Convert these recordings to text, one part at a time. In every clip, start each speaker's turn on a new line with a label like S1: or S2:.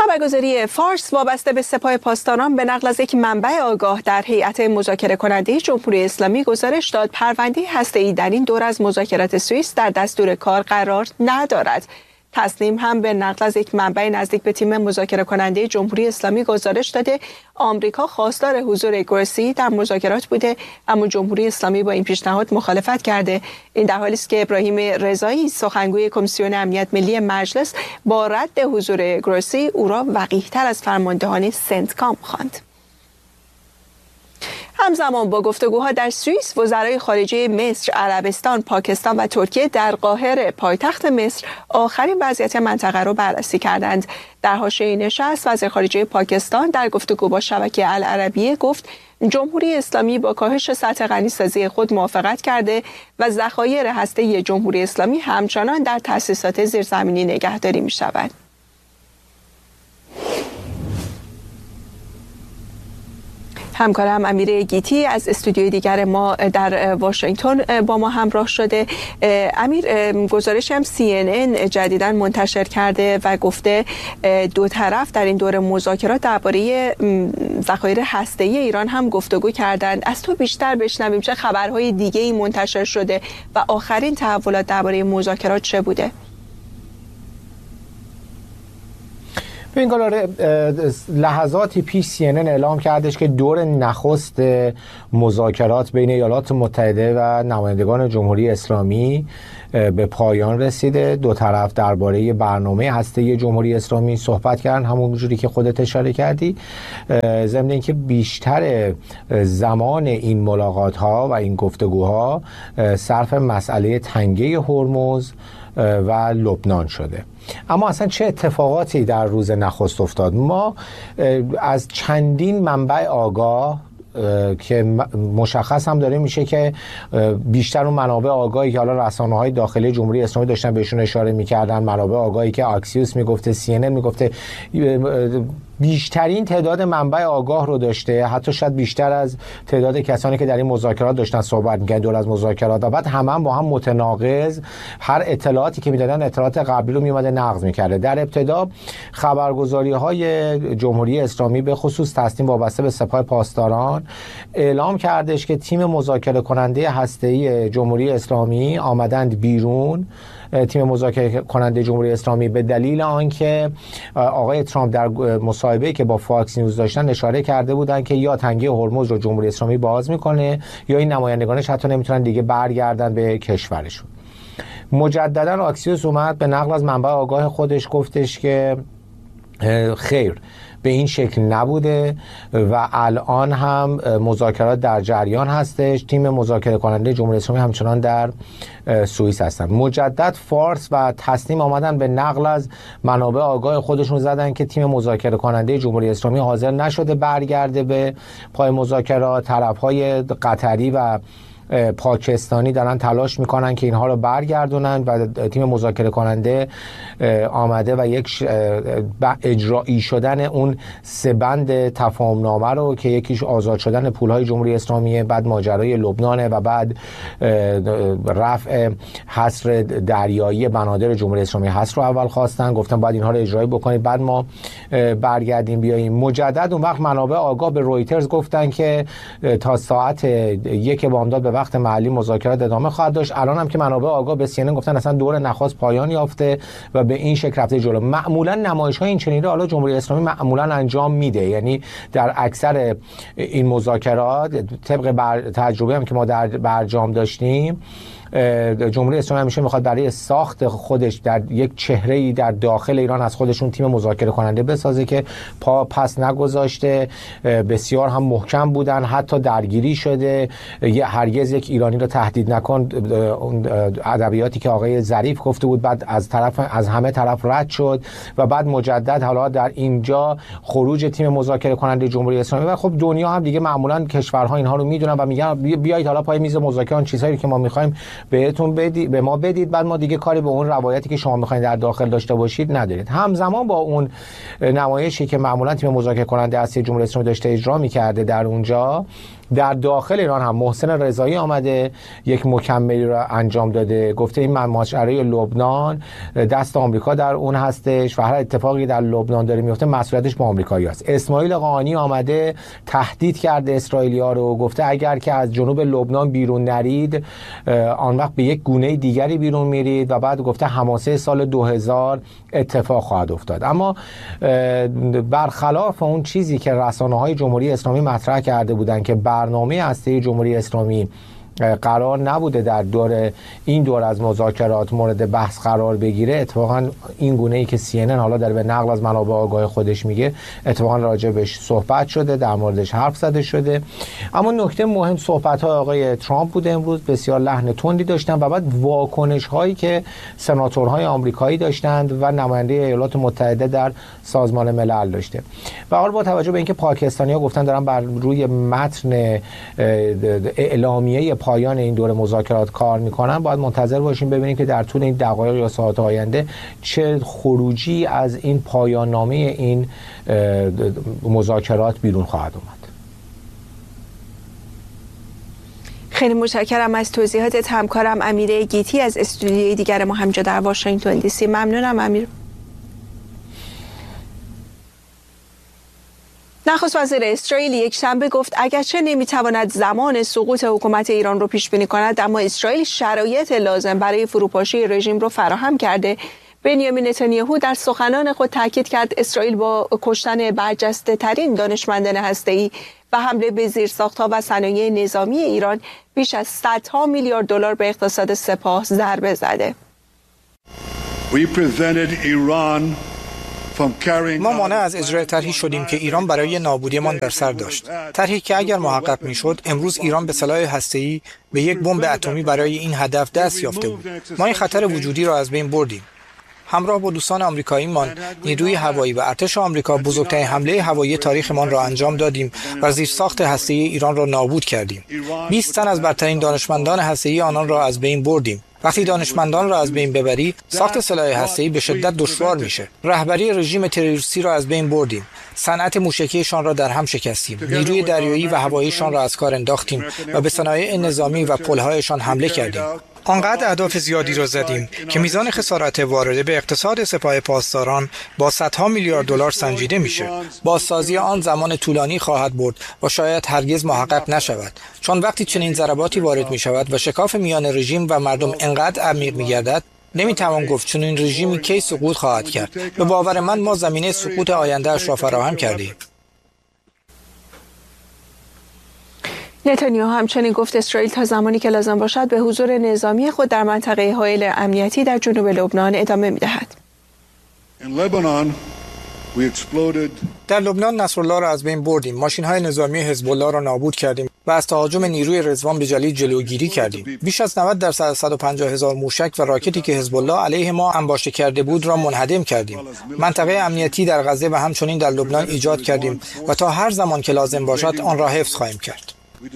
S1: خبرگزاری فارس وابسته به سپاه پاسداران به نقل از یک منبع آگاه در هیئت مذاکره کننده جمهوری اسلامی گزارش داد پرونده هسته‌ای در این دور از مذاکرات سوئیس در دستور کار قرار ندارد. تسنیم هم به نقل از یک منبع نزدیک به تیم مذاکره کننده جمهوری اسلامی گزارش داده آمریکا خواستار حضور گروسی در مذاکرات بوده، اما جمهوری اسلامی با این پیشنهاد مخالفت کرده. این در حالی است که ابراهیم رضایی سخنگوی کمیسیون امنیت ملی مجلس با رد حضور گروسی او را وقیح‌تر از فرماندهان سنتکام خواند. همزمان با گفتگوها در سوئیس، وزرای خارجه مصر، عربستان، پاکستان و ترکیه در قاهره پایتخت مصر آخرین وضعیت منطقه را بررسی کردند. در حاشیه نشست وزیر خارجه پاکستان در گفتگو با شبکه العربیه گفت جمهوری اسلامی با کاهش سطح غنیسازی خود موافقت کرده و ذخایر هسته‌ای جمهوری اسلامی همچنان در تأسیسات زیرزمینی نگهداری می‌شود. همکارم امیر گیتی از استودیوی دیگر ما در واشنگتن با ما همراه شده. امیر، گزارش هم CNN جدیداً منتشر کرده و گفته دو طرف در این دور مذاکرات درباره ذخایر هسته‌ای ایران هم گفتگو کردند. از تو بیشتر بشنویم چه خبرهای دیگه‌ای منتشر شده و آخرین تحولات درباره مذاکرات چه بوده؟
S2: این لحظاتی پیش CNN اعلام کردش که دور نخست مذاکرات بین ایالات متحده و نمایندگان جمهوری اسلامی به پایان رسیده. دو طرف درباره برنامه هسته‌ای جمهوری اسلامی صحبت کردن، همونجوری که خودت اشاره کردی، ضمن اینکه بیشتر زمان این ملاقات ها و این گفتگوها صرف مسئله تنگه هرمز و لبنان شده. اما اصلا چه اتفاقاتی در روز نخست افتاد؟ ما از چندین منبع آگاه که مشخص هم داره میشه که بیشتر اون منابع آگاهی که حالا رسانه‌های داخلی جمهوری اسلامی داشتن بهشون اشاره میکردن، منابع آگاهی که آکسیوس میگفته، CNN میگفته، بیشترین تعداد منبع آگاه رو داشته، حتی شاید بیشتر از تعداد کسانی که در این مذاکرات داشتن صحبت می‌کردن دور از مذاکرات، و بعد هم با هم متناقض، هر اطلاعاتی که میدادن اطلاعات قبلی رو میومده نقض میکرده. در ابتدا خبرگزاری‌های جمهوری اسلامی به خصوص تصمیم وابسته به سپاه پاسداران اعلام کردش که تیم مذاکره کننده هسته‌ای جمهوری اسلامی آمدند بیرون. تیم مذاکره کننده جمهوری اسلامی به دلیل آنکه آقای ترامپ در مصاحبه‌ای که با فاکس نیوز داشتن اشاره کرده بودن که یا تنگه هرمز رو جمهوری اسلامی باز میکنه یا این نمایندگانش حتی نمیتونن دیگه برگردن به کشورشون. مجددا آکسیوس اومد به نقل از منبع آگاه خودش گفتش که خیر، به این شکل نبوده و الان هم مذاکرات در جریان هستش. تیم مذاکره کننده جمهوری اسلامی همچنان در سوئیس هستن. مجدد فارس و تصنیم آمدن به نقل از منابع آگاه خودشون زدن که تیم مذاکره کننده جمهوری اسلامی حاضر نشده برگرده به پای مذاکرات. طرف‌های قطری و پاکستانی دارن تلاش میکنن که اینها رو برگردونن و تیم مذاکره کننده آمده و یک اجرایی شدن اون سه بند تفاهم نامه رو که یکیش آزاد شدن پولهای جمهوری اسلامی، بعد ماجرای لبنانه و بعد رفع حصر دریایی بنادر جمهوری اسلامی حصر رو اول خواستن، گفتن باید اینها رو اجرایی بکنید بعد ما برگردیم بیاییم. مجدد اون وقت منابع آگاه به رویترز گفتن که تا ساعت 1 بامداد به وقت محلی مذاکرات ادامه خواهد داشت. الان هم که منابع آگاه به CNN گفتن اصلا دور نخست پایان یافته و به این شکل رفته جلو. معمولا نمایش‌های این چنینی حالا جمهوری اسلامی معمولا انجام میده، یعنی در اکثر این مذاکرات طبق تجربه هم که ما در برجام داشتیم، جمهوری اسلامی همیشه میخواد برای ساخت خودش در یک چهره‌ای در داخل ایران از خودشون تیم مذاکره کننده بسازه که پا پس نگذاشته، بسیار هم محکم بودن، حتی درگیری شده، هرگز یک ایرانی رو تهدید نکن، اون ادبیاتی که آقای ظریف گفته بود بعد از همه طرف رد شد و بعد مجدد حالا در اینجا خروج تیم مذاکره کننده جمهوری اسلامی. و خب دنیا هم دیگه معمولا کشورها اینها رو میدونن و میگن بیایید حالا پای میز مذاکره چیزهایی که ما میخوایم بهتون بدید، به ما بدید، بعد ما دیگه کاری به اون روایتی که شما میخواین در داخل داشته باشید ندارید. همزمان با اون نمایشی که معمولا تیم مذاکره کننده اصلی جمهوری اسلامی داشته اجرا میکرده در اونجا، در داخل ایران هم محسن رضایی آمده یک مکملی را انجام داده، گفته این ماجرای لبنان دست آمریکا در اون هستش و هر اتفاقی در لبنان داره میفته مسئولیتش با آمریکایی‌هاست. اسماعیل قانی آمده تهدید کرده اسرائیلی‌ها رو، گفته اگر که از جنوب لبنان بیرون نرید آن وقت به یک گونه دیگری بیرون میرید و بعد گفته حماسه سال 2000 اتفاق خواهد افتاد. اما برخلاف اون چیزی که رسانه‌های جمهوری اسلامی مطرح کرده بودند که برنامه هسته جمهوری اسلامی قرار نبوده در این دور از مذاکرات مورد بحث قرار بگیره، اتفاقا این گونه‌ای که CNN حالا داره به نقل از منابع آگاه خودش میگه اتفاقا راجبش صحبت شده، در موردش حرف زده شده. اما نکته مهم صحبت‌های آقای ترامپ بوده امروز، بسیار لحن تندی داشتن و بعد واکنش‌هایی که سناتورهای آمریکایی داشتند و نماینده ایالات متحده در سازمان ملل داشته. و حالا با توجه به اینکه پاکستانی‌ها گفتن دارن بر روی متن اعلامیه پایان این دور مذاکرات کار میکنن، باید منتظر باشیم ببینیم که در طول این دقایق یا ساعات آینده چه خروجی از این پایان نامه این مذاکرات بیرون خواهد اومد.
S1: خیلی متشکرم از توضیحاتت همکارم امیر گیتی از استودیوی دیگر ما همجا در واشنگتن دی سی. ممنونم امیر. نخست وزیر اسرائیل یک شنبه گفت اگرچه نمیتواند زمان سقوط حکومت ایران رو پیش بینی کند، اما اسرائیل شرایط لازم برای فروپاشی رژیم رو فراهم کرده. بنیامین نتانیاهو در سخنان خود تاکید کرد اسرائیل با کشتن برجسته ترین دانشمندان هسته‌ای و حمله به زیرساخت‌ها و صنایع نظامی ایران بیش از صدها میلیارد دلار به اقتصاد سپاه ضربه زده.
S3: ما مانع از اجرای طرحی شدیم که ایران برای نابودیمان در سر داشت. طرحی که اگر محقق میشد امروز ایران به سلاح هسته‌ای به یک بمب اتمی برای این هدف دست یافته بود. ما این خطر وجودی را از بین بردیم. همراه با دوستان آمریکاییمان نیروی هوایی و ارتش آمریکا بزرگترین حمله هوایی تاریخمان را انجام دادیم و زیرساخت هسته‌ای ایران را نابود کردیم. 20 تن از برترین دانشمندان هسته‌ای آنان را از بین بردیم. وقتی دانشمندان را از بین ببری، ساخت سلاح هسته‌ای به شدت دشوار میشه. رهبری رژیم تروریستی را از بین بردیم. صنعت موشکیشان را در هم شکستیم. نیروی دریایی و هواییشان را از کار انداختیم و به صنایع نظامی و پل‌هایشان حمله کردیم. آنقدر اهداف زیادی را زدیم که میزان خسارت وارده به اقتصاد سپاه پاسداران با صدها میلیارد دلار سنجیده میشه. بازسازی آن زمان طولانی خواهد برد و شاید هرگز محقق نشود، چون وقتی چنین ضرباتی وارد می شود و شکاف میان رژیم و مردم انقدر عمیق می گردد، نمیتوان گفت چنین رژیمی کی سقوط خواهد کرد. به باور من ما زمینه سقوط آینده‌اش را فراهم کردیم.
S1: نتانیاهو همچنین گفت اسرائیل تا زمانی که لازم باشد به حضور نظامی خود در منطقه حائل امنیتی در جنوب لبنان ادامه می‌دهد.
S3: در لبنان نصرالله را از بین بردیم، ماشین‌های نظامی حزب الله را نابود کردیم و از تهاجم نیروی رضوان بجلی جلوگیری کردیم. بیش از 90% از 150,000 موشک و راکتی که حزب الله علیه ما انباشته کرده بود را منهدم کردیم. منطقه امنیتی در غزه و همچنین در لبنان ایجاد کردیم و تا هر زمان که لازم باشد آن را حفظ خواهیم کرد.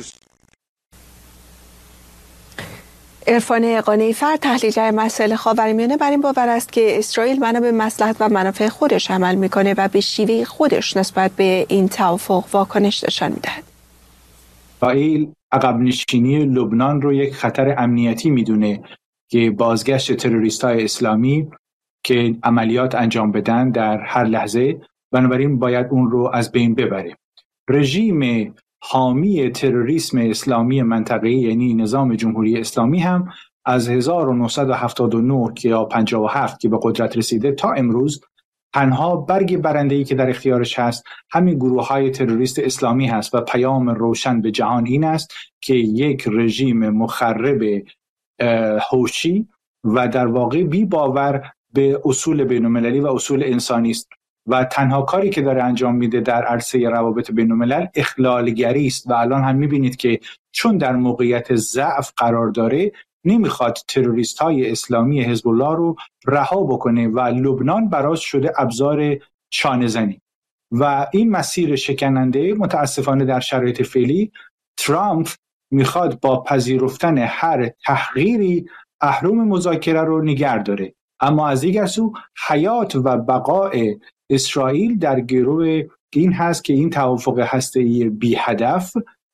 S1: عرفان قانعی‌فر، تحلیلگر مسائل خاورمیانه، بر این باور است که اسرائیل بنا به مصلحت و منافع خودش عمل میکنه و به شیوه خودش نسبت به این توافق واکنش نشان میدهد.
S4: اسرائیل عقب نشینی لبنان رو یک خطر امنیتی میدونه که بازگشت تروریست‌های اسلامی که عملیات انجام بدن در هر لحظه، بنابراین باید اون رو از بین ببره. رژیم حامی تروریسم اسلامی منطقه‌ای یعنی نظام جمهوری اسلامی هم از 1979 که یا 57 که به قدرت رسیده تا امروز تنها برگ برنده‌ای که در اختیارش هست همین گروه‌های تروریست اسلامی هست و پیام روشن به جهان این است که یک رژیم مخرب هوشی و در واقع بی باور به اصول بین‌المللی و اصول انسانی است و تنها کاری که داره انجام میده در عرصه روابط بین‌الملل اخلالگری است و الان هم میبینید که چون در موقعیت ضعف قرار داره نمیخواد تروریست‌های اسلامی حزب الله رو رها بکنه و لبنان براش شده ابزار چانه‌زنی و این مسیر شکننده متاسفانه در شرایط فعلی ترامپ میخواد با پذیرفتن هر تحقیری اهرم مذاکره رو نگه داره، اما از دیگر سو حیات و بقای اسرائیل در گرو این هست که این توافق هسته‌ای بی هدف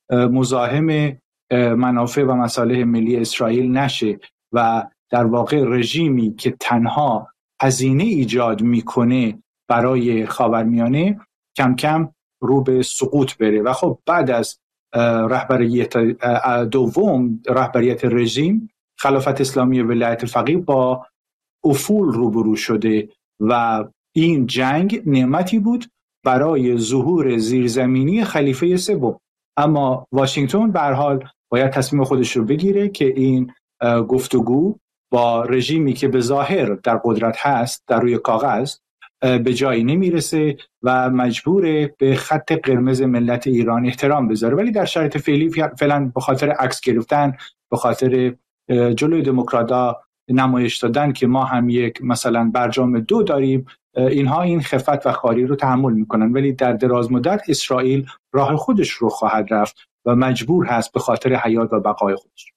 S4: مزاحم منافع و مصالح ملی اسرائیل نشه و در واقع رژیمی که تنها هزینه ایجاد میکنه برای خاورمیانه کم کم رو به سقوط بره. و خب بعد از رهبریت دوم، رهبریت رژیم، خلافت اسلامی ولایت فقیه با افول روبرو شده و این جنگ نعمتی بود برای ظهور زیرزمینی خلیفه سوم. اما واشنگتن به هر حال باید تصمیم خودش رو بگیره که این گفتگو با رژیمی که به ظاهر در قدرت هست در روی کاغذ به جایی نمیرسه و مجبوره به خط قرمز ملت ایران احترام بذاره، ولی در شرایط فعلی فعلا به خاطر عکس گرفتن، به خاطر جلوی دموکرات‌ها نمایش دادن که ما هم یک مثلا برجام 2 داریم، اینها این خفت و خواری رو تحمل میکنن، ولی در دراز مدت اسرائیل راه خودش رو خواهد رفت و مجبور هست به خاطر حیات و بقای خودش.